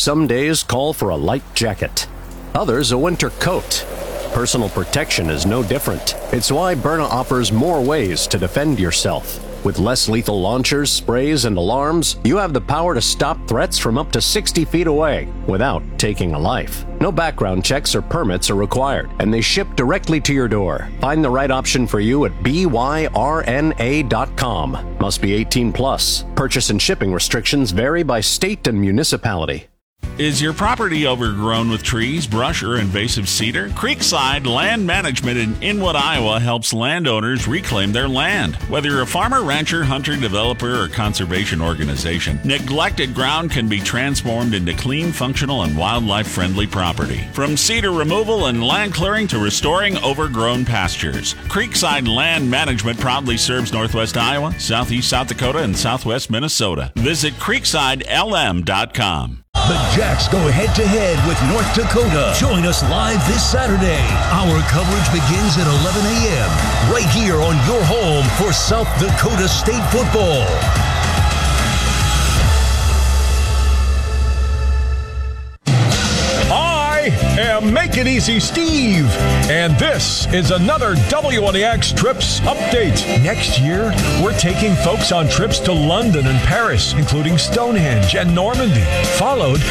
Some days call for a light jacket, others a winter coat. Personal protection is no different. It's why Byrna offers more ways to defend yourself. With less lethal launchers, sprays, and alarms, you have the power to stop threats from up to 60 feet away without taking a life. No background checks or permits are required, and they ship directly to your door. Find the right option for you at byrna.com. Must be 18 plus. Purchase and shipping restrictions vary by state and municipality. Is your property overgrown with trees, brush, or invasive cedar? Creekside Land Management in Inwood, Iowa helps landowners reclaim their land. Whether you're a farmer, rancher, hunter, developer, or conservation organization, neglected ground can be transformed into clean, functional, and wildlife-friendly property. From cedar removal and land clearing to restoring overgrown pastures, Creekside Land Management proudly serves Northwest Iowa, Southeast South Dakota, and Southwest Minnesota. Visit creeksidelm.com. The Jacks go head-to-head with North Dakota. Join us live this Saturday. Our coverage begins at 11 a.m. right here on your home for South Dakota State football. I am Make It Easy Steve, and this is another WNEX Trips update. Next year, we're taking folks on trips to London and Paris, including Stonehenge and Normandy, followed